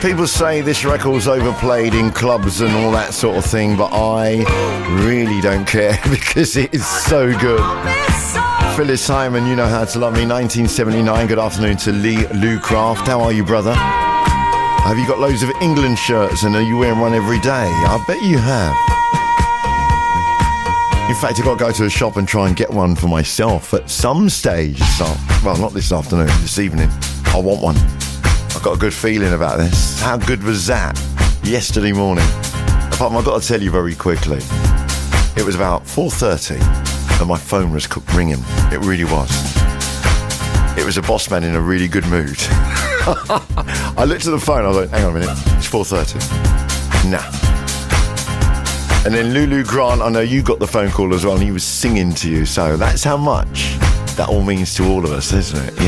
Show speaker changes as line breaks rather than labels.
People say this record's overplayed in clubs and all that sort of thing, but I really don't care because it is so good. Phyllis Simon, You Know How to Love Me, 1979. Good afternoon to Lou Craft. How are you, brother? Have you got loads of England shirts and are you wearing one every day? I bet you have. In fact, I've got to go to a shop and try and get one for myself at some stage. Well, not this afternoon, this evening. I want one. I've got a good feeling about this. How good was that yesterday morning? Apart from, I've got to tell you very quickly, it was about 4:30 and my phone was ringing. It really was. It was a boss man in a really good mood. I looked at the phone, I was like, hang on a minute, it's 4:30. Nah. And then Lulu Grant, I know you got the phone call as well, and he was singing to you, so that's how much that all means to all of us, isn't it?